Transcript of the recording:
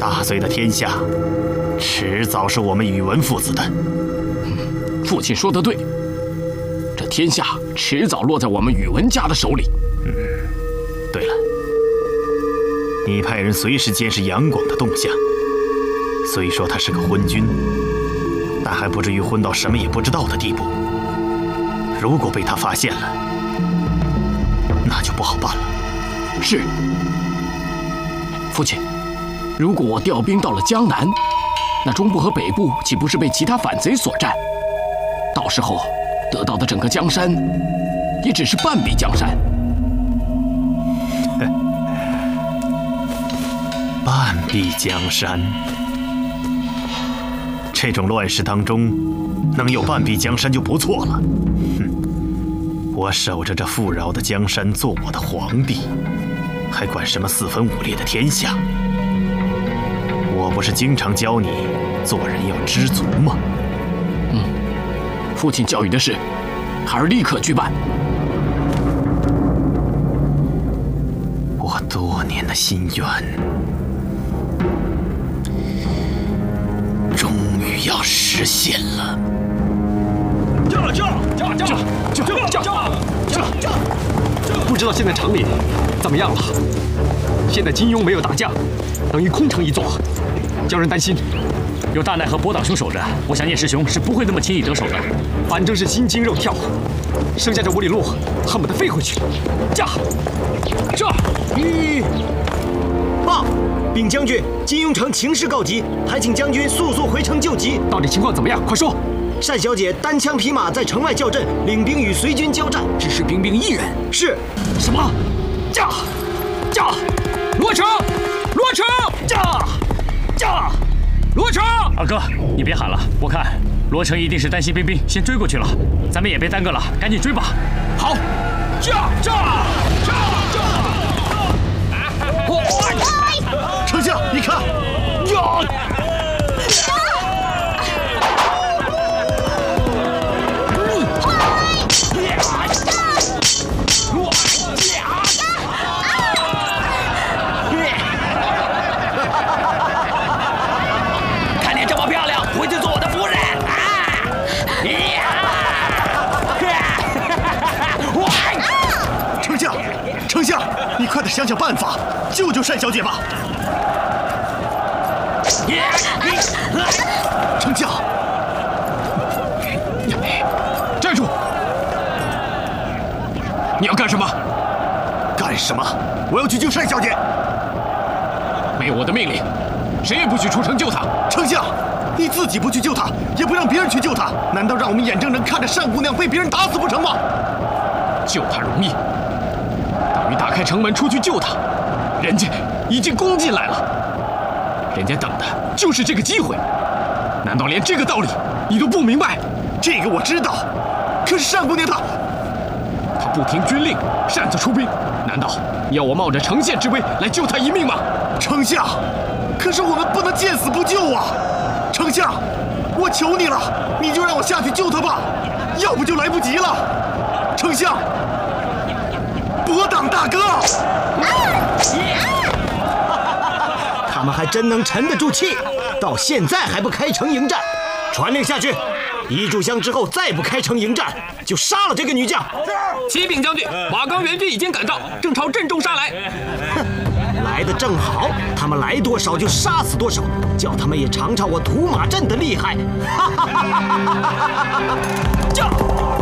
大隋的天下，迟早是我们宇文父子的。 父亲说得对，这天下迟早落在我们宇文家的手里。 对了，你派人随时监视杨广的动向。虽说他是个昏君，但还不至于昏到什么也不知道的地步。如果被他发现了，那就不好办了。 是，父亲，如果我调兵到了江南，那中部和北部岂不是被其他反贼所占？到时候得到的整个江山，也只是半壁江山。 半壁江山，这种乱世当中，能有半壁江山就不错了。哼，我守着这富饶的江山做我的皇帝，还管什么四分五裂的天下？我不是经常教你做人要知足吗？ 父亲教育的是，孩儿立刻去办。 我多年的心愿，终于要实现了。 不知道现在城里怎么样了？现在金庸没有打架，等于空城一座，叫人担心。 有大奈和博党兄守着，我想聂师兄是不会那么轻易得手的。 反正是心惊肉跳，剩下这5里路恨不得飞回去。驾！ 报，禀将军，金庸城情势告急，还请将军速速回城救急。 到底情况怎么样？快说！ 单小姐单枪匹马在城外叫阵，领兵与隋军交战。 只是兵1人。 是。 什么？驾！罗成！驾！罗成！ 二哥，你别喊了，我看罗成一定是担心兵兵先追过去了，咱们也别耽搁了，赶紧追吧。 好，驾！ 丞相，你看， 看你这么漂亮，回去做我的夫人丞相，你快点想想办法，救救单小姐吧。丞相， 站住！你要干什么？ 干什么？我要去救单小姐。 没有我的命令，谁也不许出城救她。 丞相，你自己不去救她，也不让别人去救她，难道让我们眼睁睁看着单姑娘被别人打死不成吗？ 救她容易，等于打开城门出去救她，人家已经攻进来了，人家等的就是这个机会。难道连这个道理你都不明白？ 这个我知道，可是单姑娘她不听军令，擅自出兵，难道要我冒着城县之危来救她一命吗？ 丞相，可是我们不能见死不救啊！丞相，我求你了，你就让我下去救她吧，要不就来不及了。丞相，博党大哥， 他们还真能沉得住气，到现在还不开城迎战。传令下去，一炷香之后再不开城迎战，就杀了这个女将。 启禀将军，瓦岗援军已经赶到，正朝阵中杀来。 哼，来得正好，他们来多少就杀死多少，叫他们也尝尝我土马阵的厉害。哈哈哈哈哈！